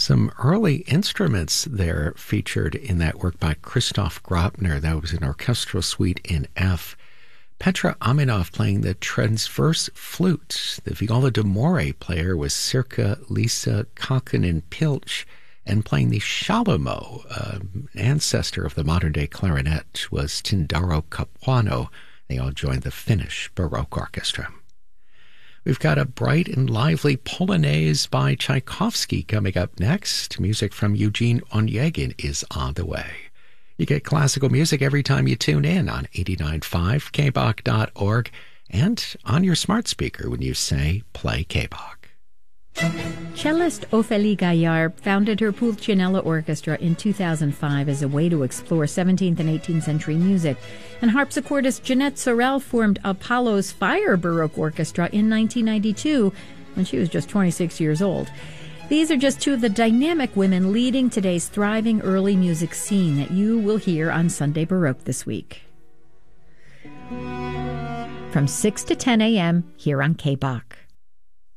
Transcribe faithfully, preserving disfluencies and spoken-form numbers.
Some early instruments there featured in that work by Christoph Grabner. That was an orchestral suite in F. Petra Aminov playing the transverse flute. The viola d'amore player was Circa Lisa Kakkonen-Pilch, and playing the scialamo, uh, ancestor of the modern-day clarinet, was Tindaro Capuano. They all joined the Finnish Baroque Orchestra. We've got a bright and lively Polonaise by Tchaikovsky coming up next. Music from Eugene Onegin is on the way. You get classical music every time you tune in on eighty-nine point five K B O C dot org and on your smart speaker when you say play K B O C. Cellist Ophélie Gaillard founded her Pulcinella Orchestra in two thousand five as a way to explore seventeenth and eighteenth century music, and harpsichordist Jeanette Sorel formed Apollo's Fire Baroque Orchestra in nineteen ninety-two when she was just twenty-six years old. These are just two of the dynamic women leading today's thriving early music scene that you will hear on Sunday Baroque this week. From six to ten a.m. here on K B O C.